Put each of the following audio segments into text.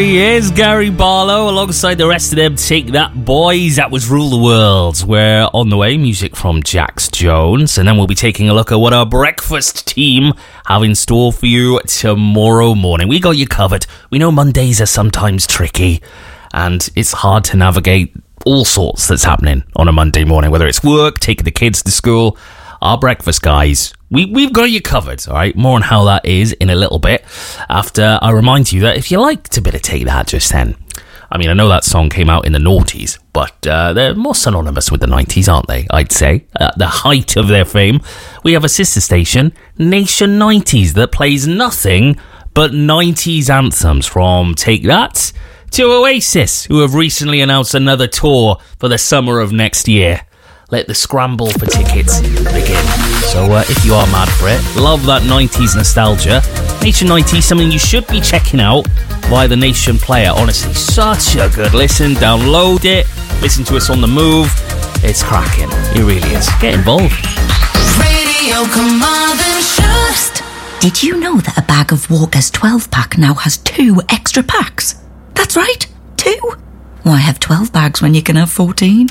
he is, Gary Barlow, alongside the rest of them. Take That Boys. That was Rule the World. We're on the way, music from Jax Jones, and then we'll be taking a look at what our breakfast team have in store for you tomorrow morning. We got you covered. We know Mondays are sometimes tricky, and it's hard to navigate all sorts that's happening on a Monday morning, whether it's work, taking the kids to school. Our breakfast guys, we've got you covered, all right? More on how that is in a little bit, after I remind you that if you liked a bit of Take That just then, I mean, I know that song came out in the noughties, but they're more synonymous with the 90s, aren't they, I'd say? At the height of their fame, we have a sister station, Nation 90s, that plays nothing but 90s anthems, from Take That to Oasis, who have recently announced another tour for the summer of next year. Let the scramble for tickets begin. So if you are mad for it, love that 90s nostalgia, Nation 90s, something you should be checking out via the Nation player. Honestly, such a good listen. Download it, listen to us on the move. It's cracking. It really is. Get involved. Radio Carmarthenshire. Did you know that a bag of Walker's 12-pack now has 2 extra packs? That's right, 2. Why have 12 bags when you can have 14?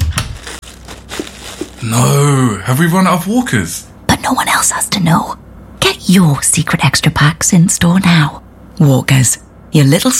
No, have we run out of Walkers? But no one else has to know. Get your secret extra packs in store now. Walkers, your little